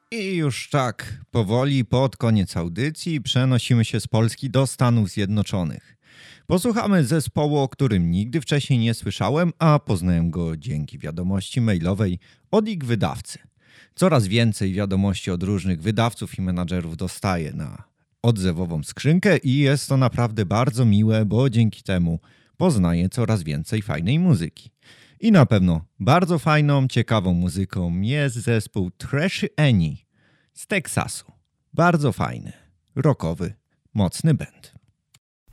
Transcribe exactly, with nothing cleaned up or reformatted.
I już tak, powoli pod koniec audycji przenosimy się z Polski do Stanów Zjednoczonych. Posłuchamy zespołu, o którym nigdy wcześniej nie słyszałem, a poznałem go dzięki wiadomości mailowej od ich wydawcy. Coraz więcej wiadomości od różnych wydawców i menadżerów dostaję na odzewową skrzynkę i jest to naprawdę bardzo miłe, bo dzięki temu poznaję coraz więcej fajnej muzyki. I na pewno bardzo fajną, ciekawą muzyką jest zespół Trashy Annie z Teksasu. Bardzo fajny, rockowy, mocny band.